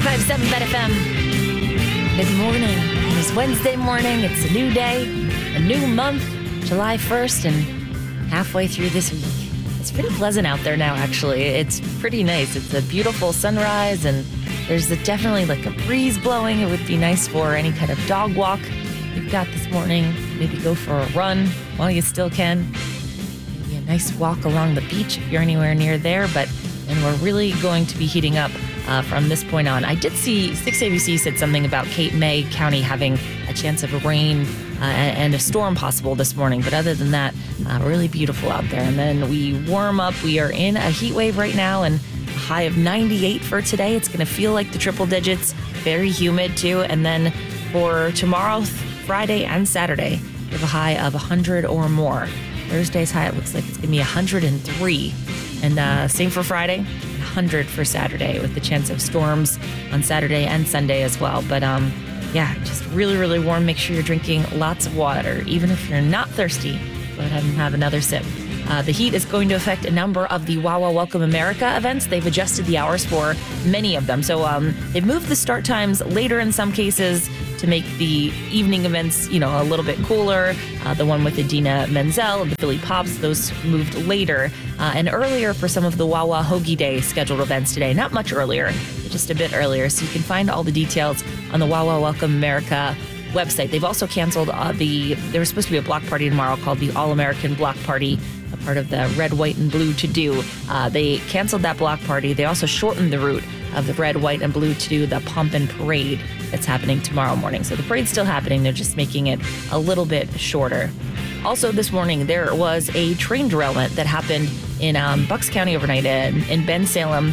95.7 Bet FM. Good morning. It is Wednesday morning. It's a new day, a new month, July 1st, and halfway through this week. It's pretty pleasant out there now, actually. It's pretty nice. It's a beautiful sunrise, and there's definitely like a breeze blowing. It would be nice for any kind of dog walk you've got this morning. Maybe go for a run while you still can. Maybe a nice walk along the beach if you're anywhere near there. And we're really going to be heating up from this point on. I did see 6ABC said something about Cape May County having a chance of rain and a storm possible this morning. But other than that, really beautiful out there. And then we warm up. We are in a heat wave right now and a high of 98 for today. It's going to feel like the triple digits. Very humid too. And then for tomorrow, Friday and Saturday, we have a high of 100 or more. Thursday's high, it looks like it's going to be 103. And same for Friday, 100 for Saturday with the chance of storms on Saturday and Sunday as well. But just really, really warm. Make sure you're drinking lots of water. Even if you're not thirsty, go ahead and have another sip. The heat is going to affect a number of the Wawa Welcome America events. They've adjusted the hours for many of them. So they've moved the start times later in some cases to make the evening events, a little bit cooler. The one with Idina Menzel and the Philly Pops, those moved later and earlier for some of the Wawa Hoagie Day scheduled events today. Not much earlier, just a bit earlier. So you can find all the details on the Wawa Welcome America website. They've also canceled there was supposed to be a block party tomorrow called the All-American Block Party, a part of the Red, White, and Blue To Do. They canceled that block party. They also shortened the route of the Red, White, and Blue To Do the Pump and Parade that's happening tomorrow morning. So the parade's still happening. They're just making it a little bit shorter. Also this morning, there was a train derailment that happened in Bucks County overnight in Ben Salem.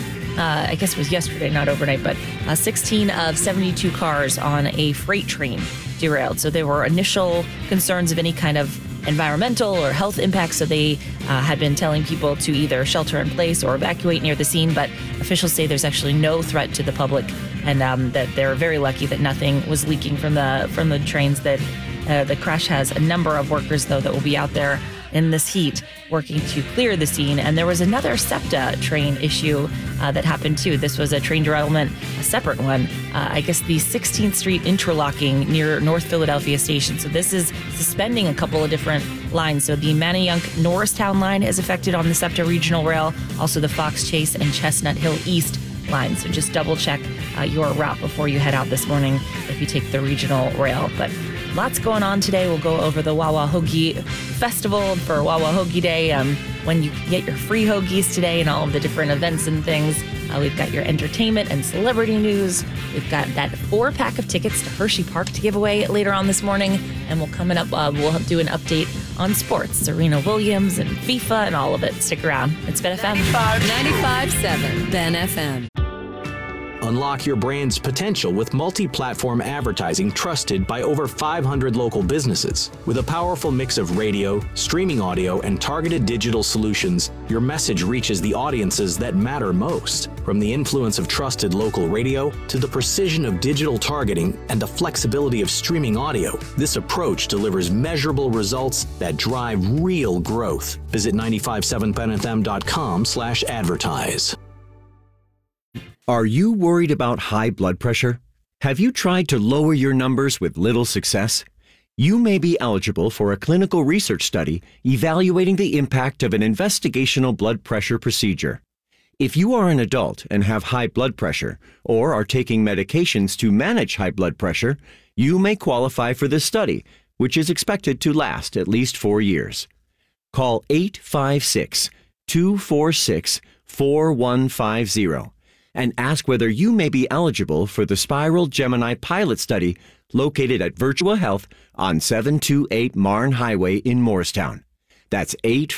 I guess it was yesterday, not overnight, but 16 of 72 cars on a freight train derailed. So there were initial concerns of any kind of environmental or health impacts. So they had been telling people to either shelter in place or evacuate near the scene. But officials say there's actually no threat to the public, and that they're very lucky that nothing was leaking from the trains. That the crash has a number of workers, though, that will be out there in this heat working to clear the scene. And there was another SEPTA train issue that happened too. This was a train derailment, a separate one. I guess the 16th Street interlocking near North Philadelphia Station. So this is suspending a couple of different lines. So the Manayunk Norristown line is affected on the SEPTA regional rail. Also the Fox Chase and Chestnut Hill East line. So just double check your route before you head out this morning if you take the regional rail. But lots going on today. We'll go over the Wawa Hoagie Festival for Wawa Hoagie Day, when you get your free hoagies today and all of the different events and things. We've got your entertainment and celebrity news. We've got that 4-pack of tickets to Hershey Park to give away later on this morning. And we'll do an update on sports, Serena Williams and FIFA and all of it. Stick around. It's Ben FM. 95.7 Ben FM. Unlock your brand's potential with multi-platform advertising trusted by over 500 local businesses. With a powerful mix of radio, streaming audio, and targeted digital solutions, your message reaches the audiences that matter most. From the influence of trusted local radio to the precision of digital targeting and the flexibility of streaming audio, this approach delivers measurable results that drive real growth. Visit 957benfm.com/advertise. Are you worried about high blood pressure? Have you tried to lower your numbers with little success? You may be eligible for a clinical research study evaluating the impact of an investigational blood pressure procedure. If you are an adult and have high blood pressure or are taking medications to manage high blood pressure, you may qualify for this study, which is expected to last at least 4 years. Call 856-246-4150. and ask whether you may be eligible for the Spiral Gemini pilot study located at Virtua Health on 728 Marne Highway in Morristown. That's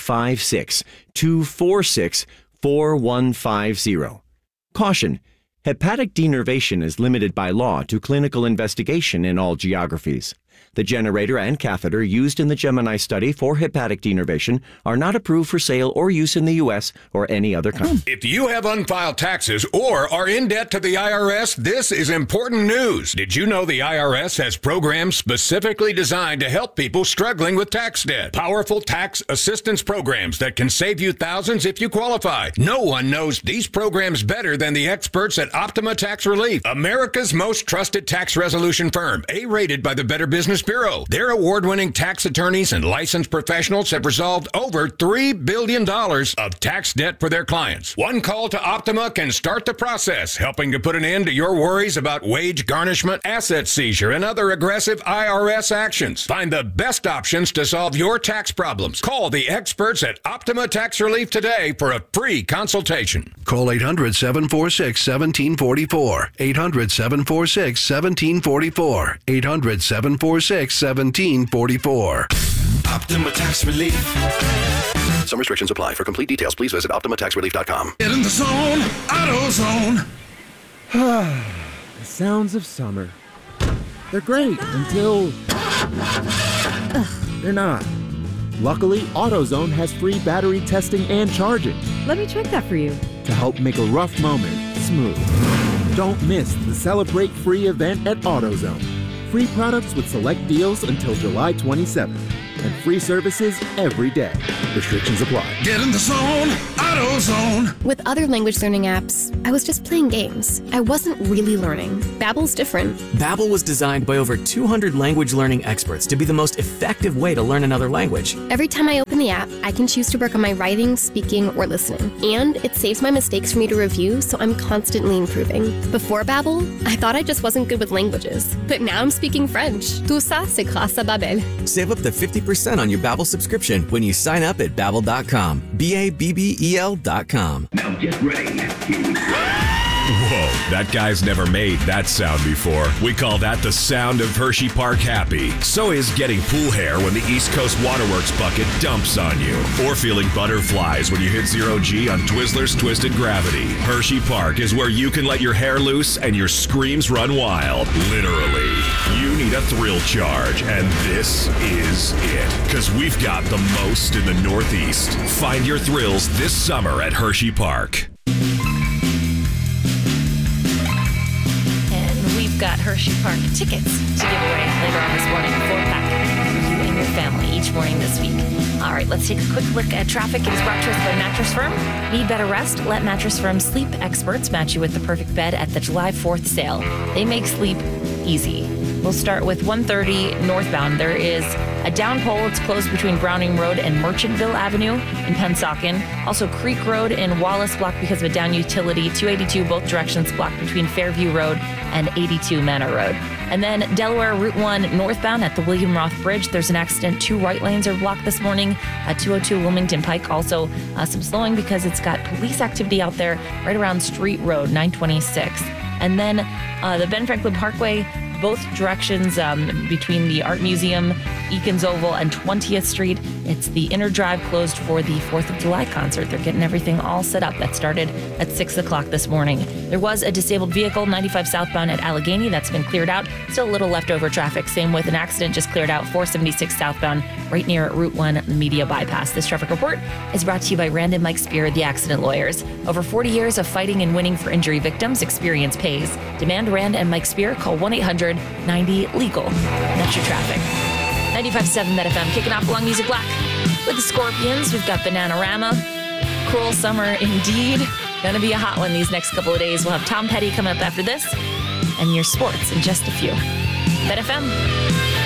856-246-4150. Caution: hepatic denervation is limited by law to clinical investigation in all geographies. The generator and catheter used in the Gemini study for hepatic denervation are not approved for sale or use in the U.S. or any other country. If you have unfiled taxes or are in debt to the IRS, this is important news. Did you know the IRS has programs specifically designed to help people struggling with tax debt? Powerful tax assistance programs that can save you thousands if you qualify. No one knows these programs better than the experts at Optima Tax Relief, America's most trusted tax resolution firm, A-rated by the Better Business Bureau. Their award-winning tax attorneys and licensed professionals have resolved over $3 billion of tax debt for their clients. One call to Optima can start the process, helping to put an end to your worries about wage garnishment, asset seizure, and other aggressive IRS actions. Find the best options to solve your tax problems. Call the experts at Optima Tax Relief today for a free consultation. Call 800-746-1744. 800-746-1744. 800-746-1744. Optima Tax Relief. Some restrictions apply. For complete details, please visit OptimaTaxRelief.com. Get in the zone, AutoZone. The sounds of summer. They're great until they're not. Luckily, AutoZone has free battery testing and charging Let me check that for you. to help make a rough moment smooth. Don't miss the Celebrate Free event at AutoZone. Free products with select deals until July 27th. And free services every day. Restrictions apply. Get in the zone, AutoZone. With other language learning apps, I was just playing games. I wasn't really learning. Babbel's different. Babbel was designed by over 200 language learning experts to be the most effective way to learn another language. Every time I open the app, I can choose to work on my writing, speaking, or listening. And it saves my mistakes for me to review, so I'm constantly improving. Before Babbel, I thought I just wasn't good with languages. But now I'm speaking French. Tout ça, c'est grâce à Babbel. Save up to 50% on your Babbel subscription when you sign up at Babbel.com. Babbel.com. Now get ready. Here we go. Whoa, that guy's never made that sound before. We call that the sound of Hershey Park happy. So is getting pool hair when the East Coast Waterworks bucket dumps on you. Or feeling butterflies when you hit 0G on Twizzlers Twisted Gravity. Hershey Park is where you can let your hair loose and your screams run wild. Literally. You need a thrill charge, and this is it. Because we've got the most in the Northeast. Find your thrills this summer at Hershey Park. Got Hershey Park tickets to give away later on this morning, 4-pack for you and your family each morning this week. All right, let's take a quick look at traffic. It is brought to us by Mattress Firm. Need better rest? Let Mattress Firm sleep experts match you with the perfect bed at the July 4th sale. They make sleep easy. We'll start with 130 northbound. There is a down pole. It's closed between Browning Road and Merchantville Avenue in Pennsauken. Also, Creek Road in Wallace blocked because of a down utility. 282 both directions blocked between Fairview Road and 82 Manor Road. And then Delaware Route 1 northbound at the William Roth Bridge. There's an accident. 2 right lanes are blocked this morning at 202 Wilmington Pike. Also, some slowing because it's got police activity out there right around Street Road, 926. And then the Ben Franklin Parkway, both directions between the Art Museum, Eakins Oval, and 20th Street. It's the inner drive closed for the 4th of July concert. They're getting everything all set up. That started at 6 o'clock this morning. There was a disabled vehicle, 95 southbound at Allegheny. That's been cleared out. Still a little leftover traffic. Same with an accident just cleared out, 476 southbound, right near Route 1 Media Bypass. This traffic report is brought to you by Rand and Mike Spear, the accident lawyers. Over 40 years of fighting and winning for injury victims, experience pays. Demand Rand and Mike Spear. Call 1-800-90-LEGAL. That's your traffic. 95.7 Met FM, kicking off Long Music Black with the Scorpions. We've got Bananarama. Cruel summer indeed. Gonna be a hot one these next couple of days. We'll have Tom Petty coming up after this, and your sports in just a few. Met FM.